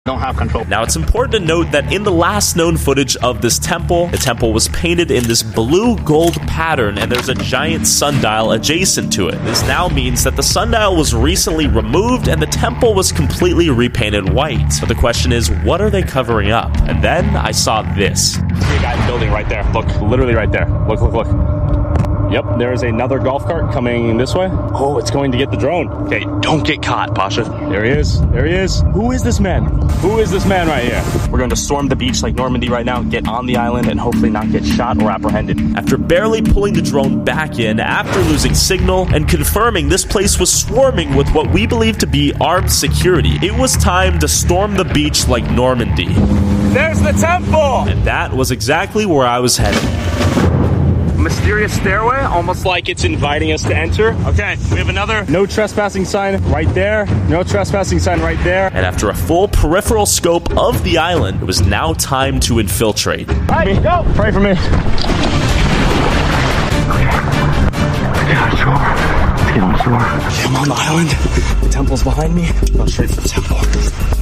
Don't have control. Now, it's important to note that in the last known footage of this temple, the temple was painted in this blue-gold pattern, and there's a giant sundial adjacent to it. This now means that the sundial was recently removed, and the temple was completely repainted white. But the question is, what are they covering up? And then I saw this. See a guy building right there. Look, literally right there. Look. Yep, there is another golf cart coming this way. Oh, it's going to get the drone. Okay, don't get caught, Pasha. There he is. Who is this man? Who is this man right here? We're going to storm the beach like Normandy right now, get on the island, and hopefully not get shot or apprehended. After barely pulling the drone back in, after losing signal, and confirming this place was swarming with what we believe to be armed security, it was time to storm the beach like Normandy. There's the temple! And that was exactly where I was headed. Mysterious stairway, almost like it's inviting us to enter. Okay, we have another no trespassing sign right there. No trespassing sign right there. And after a full peripheral scope of the island, it was now time to infiltrate. All right, go. Pray for me. Let's get on shore. Okay, I'm on the island. The temple's behind me. Go straight for the temple.